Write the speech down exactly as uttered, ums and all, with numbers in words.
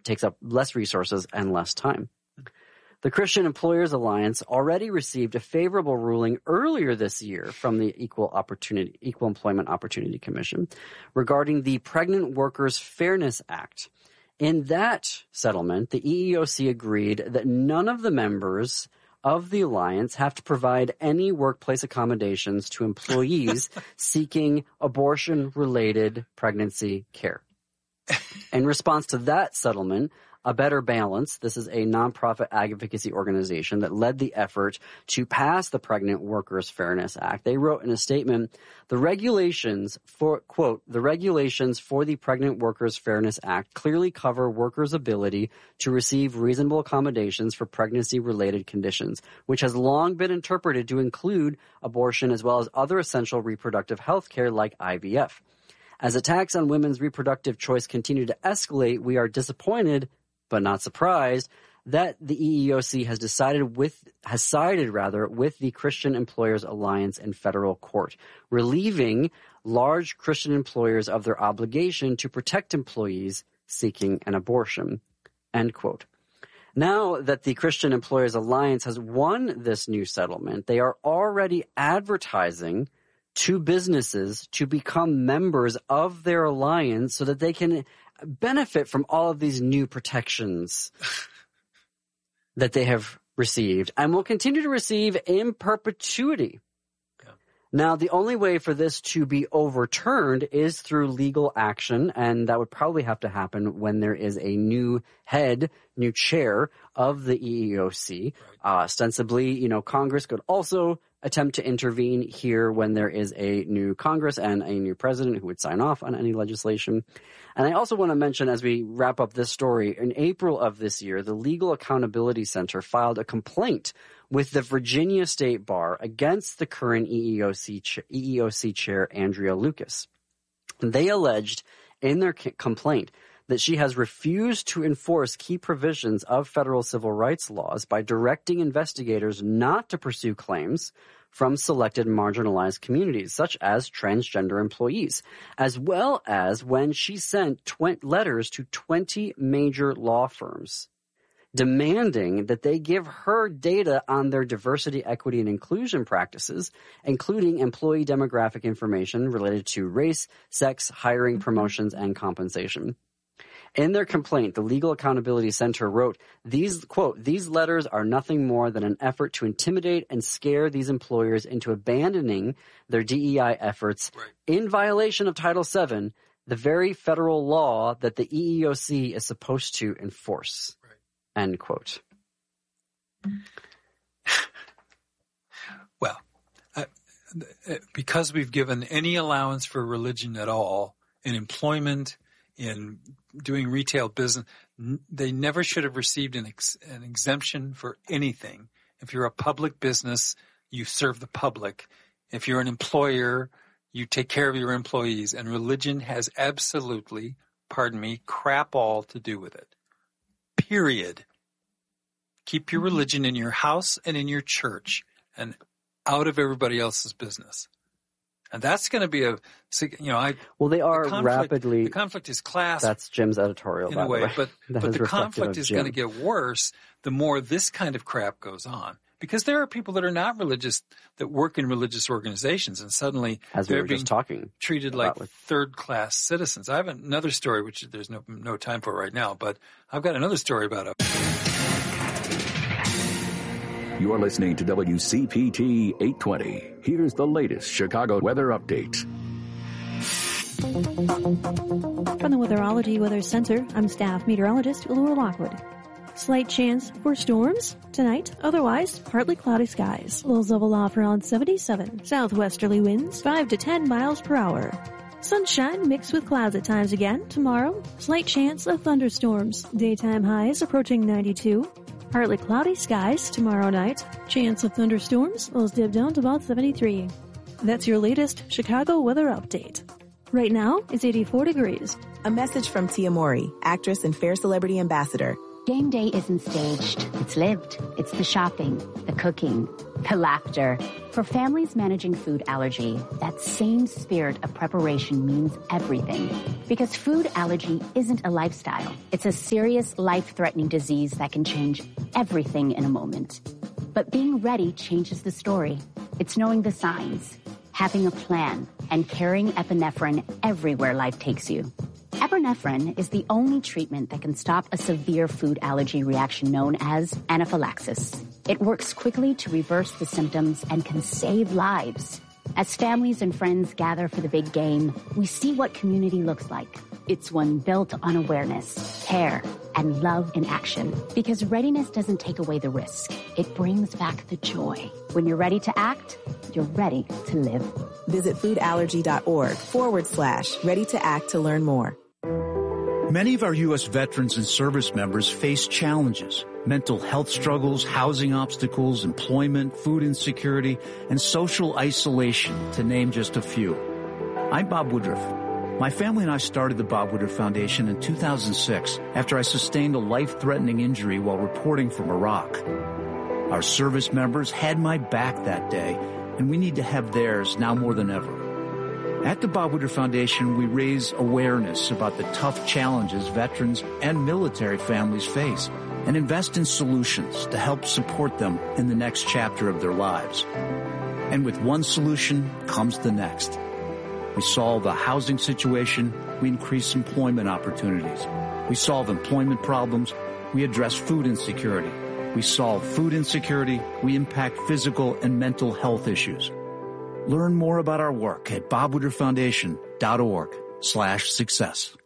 takes up less resources and less time. The Christian Employers Alliance already received a favorable ruling earlier this year from the Equal Opportunity, Equal Employment Opportunity Commission regarding the Pregnant Workers Fairness Act. In that settlement, the E E O C agreed that none of the members of the alliance have to provide any workplace accommodations to employees seeking abortion-related pregnancy care. In response to that settlement, A Better Balance, this is a nonprofit advocacy organization that led the effort to pass the Pregnant Workers Fairness Act. They wrote in a statement, the regulations for, quote, the regulations for the Pregnant Workers Fairness Act clearly cover workers' ability to receive reasonable accommodations for pregnancy-related conditions, which has long been interpreted to include abortion as well as other essential reproductive health care like I V F. As attacks on women's reproductive choice continue to escalate, we are disappointed but not surprised, that the E E O C has decided with, has sided rather with the Christian Employers Alliance in federal court, relieving large Christian employers of their obligation to protect employees seeking an abortion, end quote. Now that the Christian Employers Alliance has won this new settlement, they are already advertising to businesses to become members of their alliance so that they can benefit from all of these new protections that they have received and will continue to receive in perpetuity. Yeah. Now, the only way for this to be overturned is through legal action, and that would probably have to happen when there is a new head, new chair of the E E O C. Right. Uh, ostensibly, you know, Congress could also attempt to intervene here when there is a new Congress and a new president who would sign off on any legislation. And I also want to mention, as we wrap up this story, in April of this year, the Legal Accountability Center filed a complaint with the Virginia State Bar against the current E E O C, ch- E E O C chair, Andrea Lucas. They alleged in their c- complaint that she has refused to enforce key provisions of federal civil rights laws by directing investigators not to pursue claims from selected marginalized communities, such as transgender employees, as well as when she sent tw- letters to twenty major law firms demanding that they give her data on their diversity, equity, and inclusion practices, including employee demographic information related to race, sex, hiring, promotions, and compensation. In their complaint, the Legal Accountability Center wrote, these, quote, these letters are nothing more than an effort to intimidate and scare these employers into abandoning their D E I efforts right. in violation of Title seven, the very federal law that the E E O C is supposed to enforce, right. end quote. Well, uh, because we've given any allowance for religion at all in employment, in doing retail business, they never should have received an, ex- an exemption for anything. If you're a public business, you serve the public. If you're an employer, you take care of your employees. And religion has absolutely, pardon me, crap all to do with it. Period. Keep your religion in your house and in your church and out of everybody else's business. And that's going to be a, you know, I. Well, they are the conflict, rapidly. The conflict is class. That's Jim's editorial, in by a way, the way. but but the conflict is going to get worse the more this kind of crap goes on, because there are people that are not religious that work in religious organizations, and suddenly As we they're were being just talking treated like with... third-class citizens. I have another story, which there's no no time for right now, but I've got another story about a. You are listening to W C P T eight twenty. Here's the latest Chicago weather update. From the Weatherology Weather Center, I'm staff meteorologist Laura Lockwood. Slight chance for storms tonight, otherwise partly cloudy skies. Lows level off around seventy-seven. Southwesterly winds five to ten miles per hour. Sunshine mixed with clouds at times again tomorrow. Slight chance of thunderstorms. Daytime highs approaching ninety-two. Partly cloudy skies tomorrow night. Chance of thunderstorms. Lows dip down to about seventy-three. That's your latest Chicago weather update. Right now, it's eighty-four degrees. A message from Tia Mori, actress and Fair Celebrity Ambassador. Game day isn't staged. It's lived. It's the shopping, the cooking, the laughter. For families managing food allergy, that same spirit of preparation means everything. Because food allergy isn't a lifestyle. It's a serious, life-threatening disease that can change everything in a moment. But being ready changes the story. It's knowing the signs, having a plan, and carrying epinephrine everywhere life takes you. Epinephrine is the only treatment that can stop a severe food allergy reaction known as anaphylaxis. It works quickly to reverse the symptoms and can save lives. As families and friends gather for the big game, we see what community looks like. It's one built on awareness, care, and love in action. Because readiness doesn't take away the risk. It brings back the joy. When you're ready to act, you're ready to live. Visit foodallergy.org forward slash ready to act to learn more. Many of our U S veterans and service members face challenges, mental health struggles, housing obstacles, employment, food insecurity, and social isolation, to name just a few. I'm Bob Woodruff. My family and I started the Bob Woodruff Foundation in two thousand six after I sustained a life-threatening injury while reporting from Iraq. Our service members had my back that day, and we need to have theirs now more than ever. At the Bob Woodruff Foundation, we raise awareness about the tough challenges veterans and military families face and invest in solutions to help support them in the next chapter of their lives. And with one solution comes the next. We solve a housing situation, we increase employment opportunities. We solve employment problems, we address food insecurity. We solve food insecurity, we impact physical and mental health issues. Learn more about our work at bobwoodrufffoundation.org slash success.